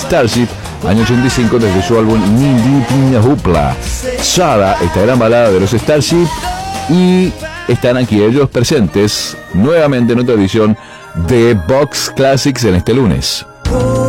Starship, año 85, desde su álbum Nili Piña Hupla. Sara, esta gran balada de los Starship, y están aquí ellos presentes nuevamente en otra edición de Vox Classics en este lunes.